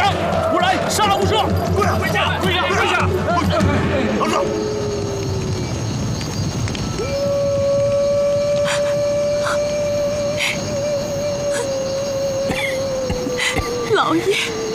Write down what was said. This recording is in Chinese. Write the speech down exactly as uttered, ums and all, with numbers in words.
长，我来杀了无赦！ 跪下！跪下！跪下！跪下！老子！ 老爷。